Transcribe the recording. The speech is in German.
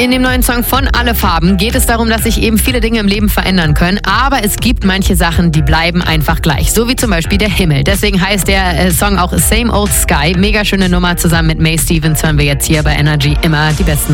In dem neuen Song von Alle Farben geht es darum, dass sich eben viele Dinge im Leben verändern können, aber es gibt manche Sachen, die bleiben einfach gleich, so wie zum Beispiel der Himmel. Deswegen heißt der Song auch Same Old Sky. Mega schöne Nummer, zusammen mit May Stevens hören wir jetzt hier bei Energy immer die besten